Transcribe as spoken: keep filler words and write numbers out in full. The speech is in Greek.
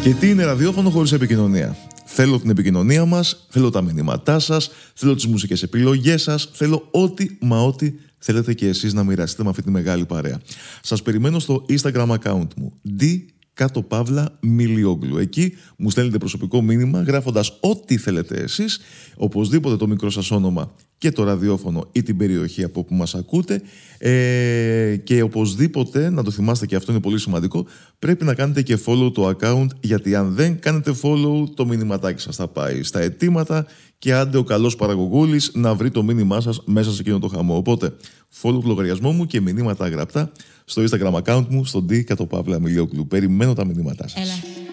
Και τι είναι ραδιόφωνο χωρίς επικοινωνία? Θέλω την επικοινωνία μας, θέλω τα μηνύματά σας, θέλω τις μουσικές επιλογές σας, θέλω ό,τι μα ό,τι θέλετε και εσείς να μοιραστείτε με αυτή τη μεγάλη παρέα. Σας περιμένω στο Instagram account μου, D κάτω παύλα Μιλιόγλου. Εκεί μου στέλνετε προσωπικό μήνυμα γράφοντας ό,τι θέλετε εσείς, οπωσδήποτε το μικρό σας όνομα και το ραδιόφωνο ή την περιοχή από όπου μας ακούτε, ε, και οπωσδήποτε, να το θυμάστε και αυτό είναι πολύ σημαντικό, πρέπει να κάνετε και follow το account, γιατί αν δεν κάνετε follow το μηνυματάκι σας θα πάει στα αιτήματα και άντε ο καλός παραγωγούλης να βρει το μήνυμά σας μέσα σε εκείνο το χαμό. Οπότε follow το λογαριασμό μου και μηνύματα γραπτά στο Instagram account μου, στο D κάτω παύλα Μιλιόγλου. Περιμένω τα μηνύματά σας. Έλα.